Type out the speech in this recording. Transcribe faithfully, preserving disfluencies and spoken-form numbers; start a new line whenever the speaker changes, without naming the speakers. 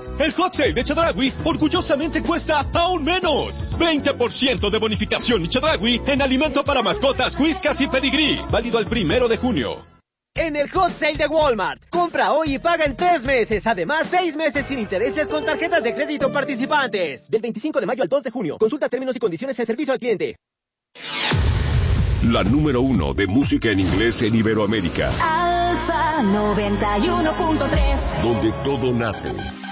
El Hot Sale de Chedraui orgullosamente cuesta aún menos. veinte por ciento de bonificación y Chedraui en alimento para mascotas, whiskas y pedigrí. Válido el primero de junio.
En el Hot Sale de Walmart, compra hoy y paga en tres meses. Además, seis meses sin intereses con tarjetas de crédito participantes. Del veinticinco de mayo al dos de junio. Consulta términos y condiciones en servicio al cliente.
La número uno de música en inglés en Iberoamérica.
Alfa noventa y uno punto tres.
Donde todo nace.